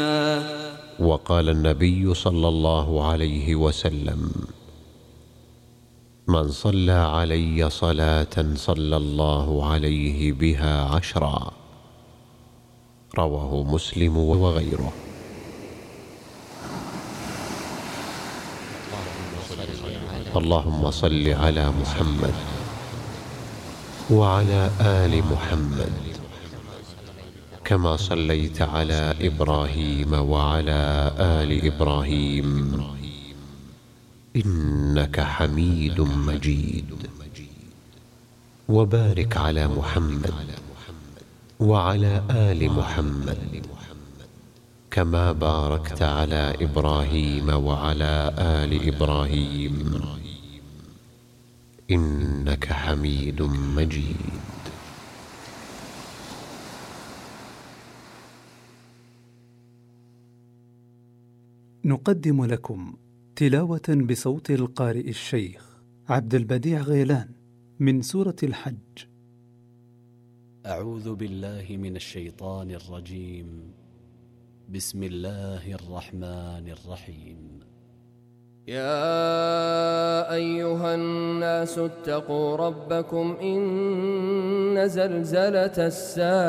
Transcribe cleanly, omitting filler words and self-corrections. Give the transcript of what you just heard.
وقال النبي صلى الله عليه وسلم: من صلى علي صلاة صلى الله عليه بها 10. رواه مسلم وغيره. اللهم صل على محمد وعلى آل محمد كما صليت على إبراهيم وعلى آل إبراهيم إنك حميد مجيد. وبارك على محمد وعلى آل محمد كما باركت على إبراهيم وعلى آل إبراهيم إنك حميد مجيد. نقدم لكم تلاوة بصوت القارئ الشيخ عبد البديع غيلان من سورة الحج. أعوذ بالله من الشيطان الرجيم. بسم الله الرحمن الرحيم. يا أيها الناس اتقوا ربكم إن زلزلة الساعة